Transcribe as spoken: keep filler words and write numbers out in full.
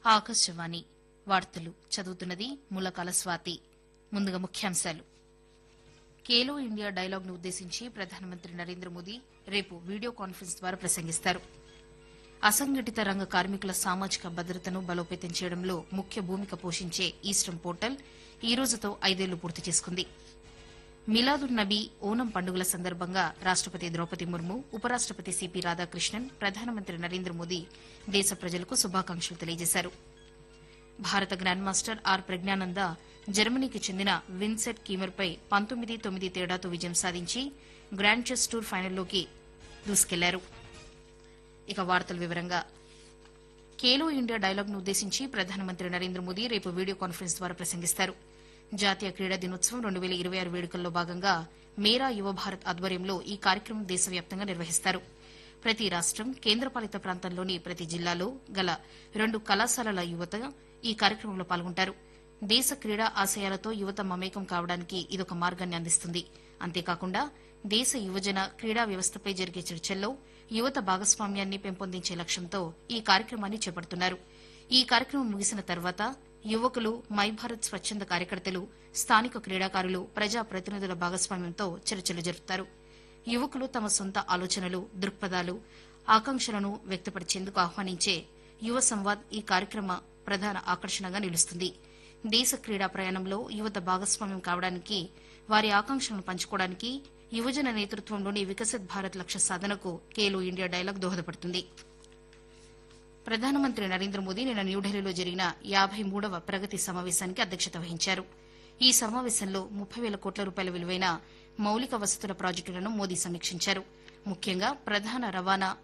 ఆకాశవాణి వార్తలు చదువుతున్నది ములకాల స్వాతి. ముందుగా ముఖ్యాంశాలు. ఖేలో ఇండియా డైలాగ్ను ఉద్దేశించి ప్రధానమంత్రి నరేంద్ర మోదీ రేపు వీడియో కాన్ఫరెన్స్ ద్వారా ప్రసంగిస్తారు. అసంఘటిత రంగ కార్మికుల సామాజిక భద్రతను బలోపేతం చేయడంలో ముఖ్య భూమిక పోషించే ఈస్టర్న్ పోర్టల్ ఈ రోజుతో ఐదేళ్లు పూర్తి చేసుకుంది. మిలాదున్ నబీ ఓనం పండుగల సందర్భంగా రాష్టపతి ద్రౌపది ముర్ము, ఉపరాష్టపతి సిపి రాధాకృష్ణన్, ప్రధానమంత్రి నరేంద్ర మోదీ దేశ ప్రజలకు శుభాకాంక్షలు తెలియజేశారు. భారత గ్రాండ్ మాస్టర్ ఆర్ ప్రజ్ఞానంద జర్మనీకి చెందిన విన్సెట్ కీమర్పై పంతొమ్మిది తొమ్మిది తేడాతో విజయం సాధించి గ్రాండ్ చెస్ టూర్ ఫైనల్లోకి దూసుకెళ్లారు. ఇక వార్తల వివరంగా ఖేలో ఇండియా డైలాగ్ను ఉద్దేశించి ప్రధానమంత్రి నరేంద్ర మోదీ రేపు వీడియో కాన్ఫరెన్స్ ద్వారా ప్రసంగిస్తారు. జాతీయ క్రీడా దినోత్సవం రెండు వేల ఇరవై ఆరు వేడుకల్లో భాగంగా మేరా యువ భారత్ ఆధ్వర్యంలో ఈ కార్యక్రమం దేశవ్యాప్తంగా నిర్వహిస్తారు. ప్రతి రాష్టం, కేంద్రపాలిత ప్రాంతంలోని ప్రతి జిల్లాలో గల రెండు కళాశాలల యువత ఈ కార్యక్రమంలో పాల్గొంటారు. దేశ క్రీడా ఆశయాలతో యువత మమేకం కావడానికి ఇదొక మార్గాన్ని అందిస్తుంది. అంతేకాకుండా దేశ యువజన క్రీడా వ్యవస్థపై జరిగే చర్చల్లో యువత భాగస్వామ్యాన్ని పెంపొందించే లక్ష్యంతో ఈ కార్యక్రమాన్ని చేపడుతున్నారు. ఈ కార్యక్రమం ముగిసిన తర్వాత యువకులు, మై భారత్ స్వచ్ఛంద కార్యకర్తలు, స్థానిక క్రీడాకారులు, ప్రజా ప్రతినిధుల భాగస్వామ్యంతో చర్చలు జరుపుతారు. యువకులు తమ సొంత ఆలోచనలు, దృక్పథాలు, ఆకాంక్షలను వ్యక్తపరిచేందుకు ఆహ్వానించే యువ సంవాద్ ఈ కార్యక్రమ ప్రధాన ఆకర్షణగా నిలుస్తుంది. దేశ క్రీడా ప్రయాణంలో యువత భాగస్వామ్యం కావడానికి, వారి ఆకాంక్షలను పంచుకోవడానికి యువజన నేతృత్వంలోని వికసిత్ భారత్ లక్ష్య సాధనకు ఖేలో ఇండియా డైలాగ్ దోహదపడుతుంది. ప్రధానమంత్రి నరేంద్ర మోదీ నిన్న న్యూఢిల్లీలో జరిగిన యాబై మూడవ ప్రగతి సమావేశానికి అధ్యక్షత వహించారు. ఈ సమావేశంలో ముప్పై వేల కోట్ల రూపాయల విలువైన మౌలిక వసతుల ప్రాజెక్టులను మోదీ సమీక్షించారు. ముఖ్యంగా ప్రధాన రవాణా,